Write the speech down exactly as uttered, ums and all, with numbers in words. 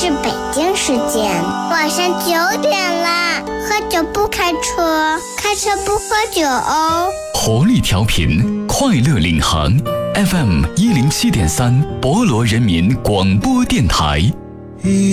是北京时间晚上九点啦，喝酒不开车，开车不喝酒哦。 活力调频，快乐领航 F M 一零七点三，博罗人民广播电台。